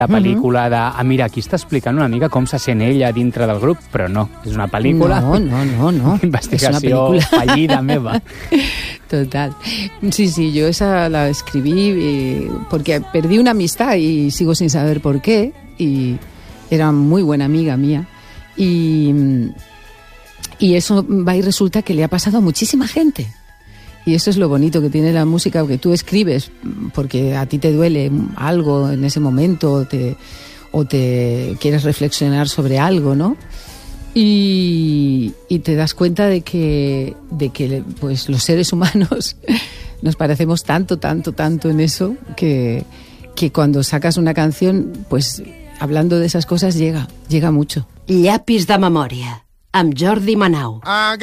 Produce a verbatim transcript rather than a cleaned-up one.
la pel·lícula de... Ah, mira, aquí està explicant una mica com se sent ella dintre del grup, però no, és una pel·lícula... No, no, no, no. Investigació fallida meva. Total. Sí, sí, yo esa la escribí eh, porque perdí una amistad y sigo sin saber por qué, y era muy buena amiga mía. Y, y eso va y resulta que le ha pasado a muchísima gente. Y eso es lo bonito que tiene la música, que tú escribes porque a ti te duele algo en ese momento o te, o te quieres reflexionar sobre algo, ¿no? Y, y te das cuenta de que, de que pues, los seres humanos nos parecemos tanto, tanto, tanto en eso que, que cuando sacas una canción, pues hablando de esas cosas llega, llega mucho. Llapis de memòria, amb Jordi Manau.